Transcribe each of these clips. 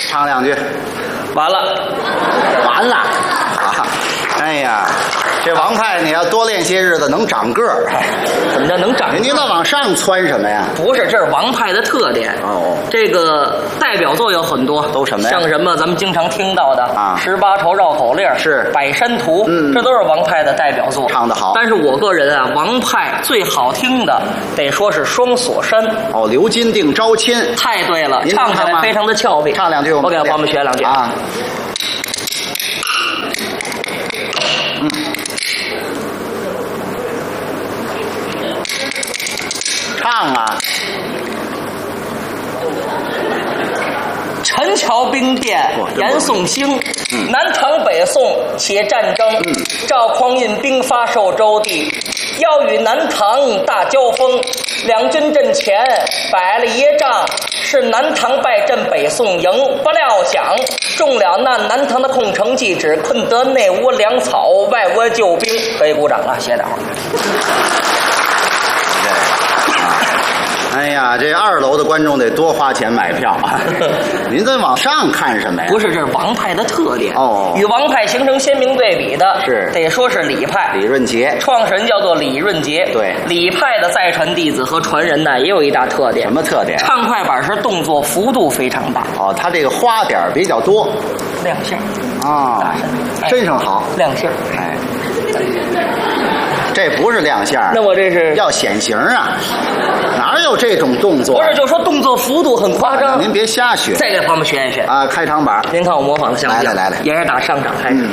唱两句。 完了， 完了啊！哎呀，这王派你要多练些日子能长个儿。 怎么叫能长？ 你老往上蹿什么呀？ 不是，这是王派的特点。 哦， 这个代表作有很多， 都什么呀？ 像什么咱们经常听到的啊 ，18愁绕口令是百山图， 嗯， 这都是王派的代表作， 唱得好。 但是我个人啊，王派最好听的得说是双锁山。 哦，刘金定招亲， 太对了， 您唱起来非常的俏皮。 唱两句， 我给朋友们学两句啊。唱啊！ 陈桥兵变严宋兴，南唐北宋起战争，赵匡胤兵发受州地，要与南唐大交锋，两军阵前摆了一仗，是南唐败阵北宋赢，不料想中了那南唐的空城计旨，困得内无粮草，外窝救兵。可以鼓掌了，谢谢大伙儿。 哎呀，这2楼的观众得多花钱买票啊！您再往上看什么呀？ 不是，这是王派的特点哦。 与王派形成鲜明对比的是得说是李派。 李润杰， 创始人叫做李润杰。 对， 李派的再传弟子和传人呢，也有一大特点。 什么特点？ 唱快板时动作幅度非常大。 哦，他这个花点比较多， 亮相啊，身上好， 亮相。 哎，这不是亮相， 那我这是要显形啊！哪有这种动作？ 不是，就说动作幅度很夸张。 您别瞎学。 再给朋友们学一学啊！开场板， 您看我模仿的像不像？ 来， 也是打上场开始。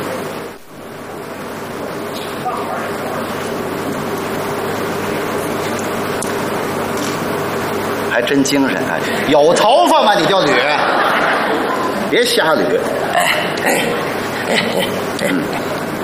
还真精神啊！有头发吗？你就捋，别瞎捋。